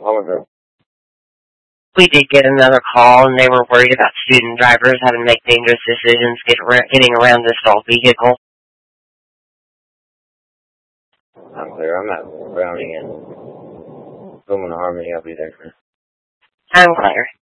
We did get another call, and they were worried about student drivers having to make dangerous decisions getting around this stalled vehicle. I'm clear. I'm at Browning and Bowman Harmony. I'll be there. I'm clear.